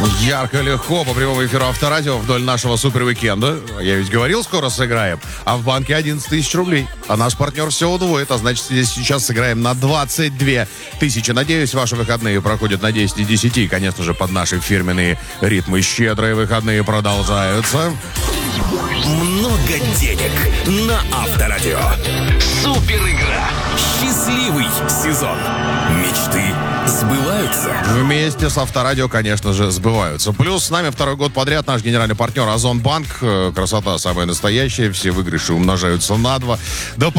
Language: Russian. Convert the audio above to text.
Ярко, легко, по прямому эфиру Авторадио вдоль нашего суперуикенда. Я ведь говорил, скоро сыграем. А в банке 11 тысяч рублей. А наш партнер все удвоит. А значит, здесь сейчас сыграем на 22 тысячи. Надеюсь, ваши выходные проходят на 10 из 10. И, конечно же, под наши фирменные ритмы. Щедрые выходные продолжаются. Много денег на Авторадио. Супер игра. Счастливый сезон. Мечты сбываются. Вместе с Авторадио, конечно же, сбываются. Плюс с нами второй год подряд наш генеральный партнер Озон Банк. Красота самая настоящая. Все выигрыши умножаются на 2.